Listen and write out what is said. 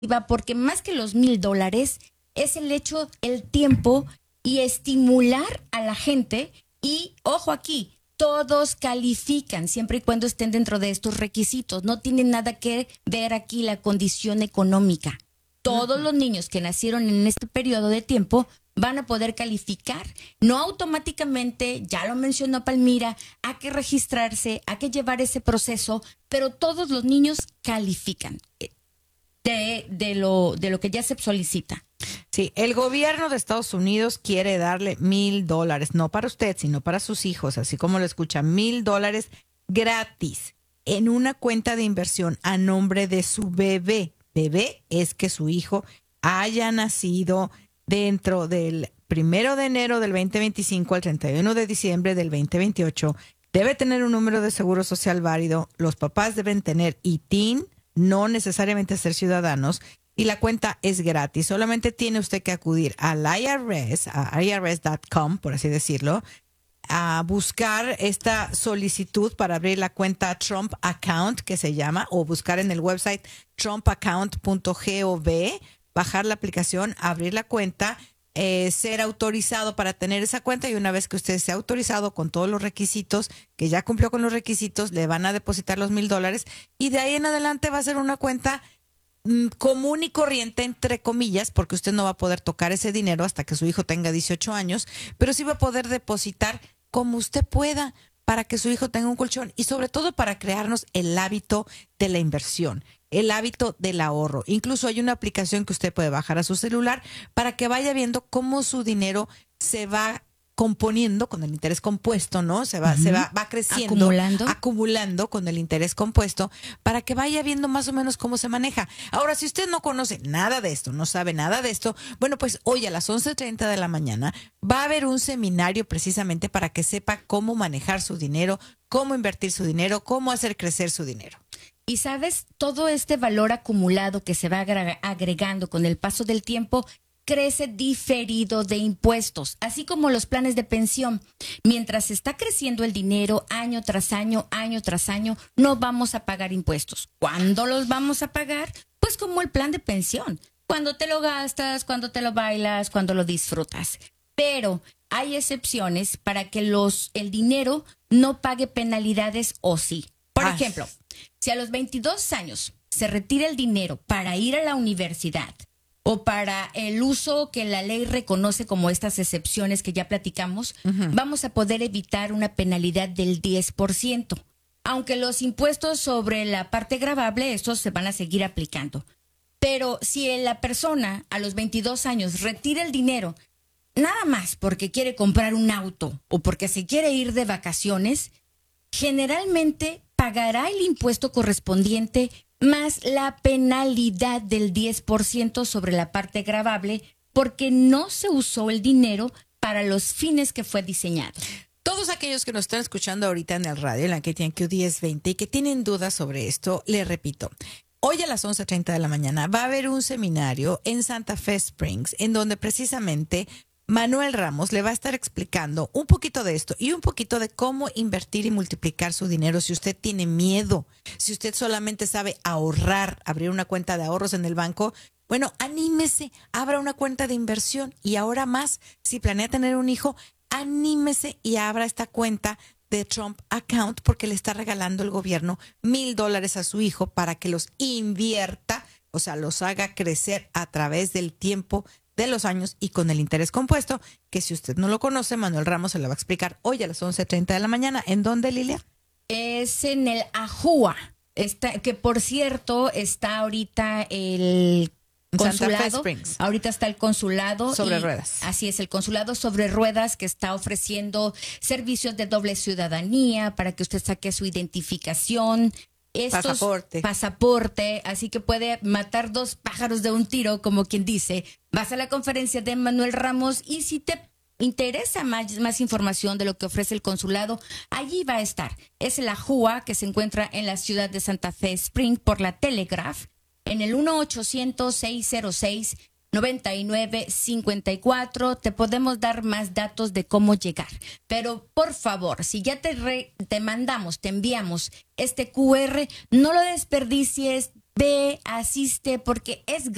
porque más que los $1,000 es el hecho, el tiempo y estimular a la gente. Y ojo aquí, todos califican siempre y cuando estén dentro de estos requisitos. No tiene nada que ver aquí la condición económica. Todos los niños que nacieron en este periodo de tiempo van a poder calificar. No automáticamente, ya lo mencionó Palmira, hay que registrarse, hay que llevar ese proceso, pero todos los niños califican de lo que ya se solicita. Sí, el gobierno de Estados Unidos quiere darle $1,000, no para usted, sino para sus hijos, así como lo escucha, $1,000 gratis en una cuenta de inversión a nombre de su bebé. Bebé es que su hijo haya nacido dentro del 1 de enero del 2025 al 31 de diciembre del 2028. Debe tener un número de seguro social válido. Los papás deben tener ITIN, no necesariamente ser ciudadanos. Y la cuenta es gratis. Solamente tiene usted que acudir al IRS, a irs.com, por así decirlo, a buscar esta solicitud para abrir la cuenta Trump Account, que se llama, o buscar en el website trumpaccount.gov, bajar la aplicación, abrir la cuenta, ser autorizado para tener esa cuenta, y una vez que usted sea autorizado con todos los requisitos, que ya cumplió con los requisitos, le van a depositar los $1,000 y de ahí en adelante va a ser una cuenta común y corriente, entre comillas, porque usted no va a poder tocar ese dinero hasta que su hijo tenga 18 años, pero sí va a poder depositar como usted pueda para que su hijo tenga un colchón y sobre todo para crearnos el hábito de la inversión, el hábito del ahorro. Incluso hay una aplicación que usted puede bajar a su celular para que vaya viendo cómo su dinero se va componiendo con el interés compuesto, ¿no? Va creciendo, acumulando con el interés compuesto para que vaya viendo más o menos cómo se maneja. Ahora, si usted no conoce nada de esto, no sabe nada de esto, bueno, pues hoy a las 11:30 de la mañana va a haber un seminario precisamente para que sepa cómo manejar su dinero, cómo invertir su dinero, cómo hacer crecer su dinero. Y sabes, todo este valor acumulado que se va agregando con el paso del tiempo crece diferido de impuestos, así como los planes de pensión. Mientras está creciendo el dinero año tras año, no vamos a pagar impuestos. ¿Cuándo los vamos a pagar? Pues como el plan de pensión. Cuando te lo gastas, cuando te lo bailas, cuando lo disfrutas. Pero hay excepciones para que el dinero no pague penalidades o sí. Por ejemplo, si a los 22 años se retira el dinero para ir a la universidad, o para el uso que la ley reconoce como estas excepciones que ya platicamos, vamos a poder evitar una penalidad del 10%. Aunque los impuestos sobre la parte gravable, estos se van a seguir aplicando. Pero si la persona a los 22 años retira el dinero nada más porque quiere comprar un auto o porque se quiere ir de vacaciones, generalmente pagará el impuesto correspondiente más la penalidad del 10% sobre la parte gravable porque no se usó el dinero para los fines que fue diseñado. Todos aquellos que nos están escuchando ahorita en el radio, en la KTNQ 1020, y que tienen dudas sobre esto, les repito, hoy a las 11:30 de la mañana va a haber un seminario en Santa Fe Springs, en donde precisamente Manuel Ramos le va a estar explicando un poquito de esto y un poquito de cómo invertir y multiplicar su dinero. Si usted tiene miedo, si usted solamente sabe ahorrar, abrir una cuenta de ahorros en el banco, bueno, anímese, abra una cuenta de inversión y ahora más, si planea tener un hijo, anímese y abra esta cuenta de Trump Account porque le está regalando el gobierno $1,000 a su hijo para que los invierta, o sea, los haga crecer a través del tiempo de los años y con el interés compuesto, que si usted no lo conoce, Manuel Ramos se lo va a explicar hoy a las 11:30 de la mañana. ¿En dónde, Lilia? Es en el AJUA, que por cierto está ahorita el consulado. Santa Fe Springs. Ahorita está el consulado. Sobre ruedas. Así es, el consulado sobre ruedas que está ofreciendo servicios de doble ciudadanía para que usted saque su identificación. Pasaporte, así que puede matar dos pájaros de un tiro, como quien dice. Vas a la conferencia de Manuel Ramos y si te interesa más información de lo que ofrece el consulado, allí va a estar. Es la JUA que se encuentra en la ciudad de Santa Fe Spring por la Telegraph en el 1-800-606-9954. Te podemos dar más datos de cómo llegar. Pero por favor, si ya te enviamos este QR, no lo desperdicies, ve, asiste, porque es gratis.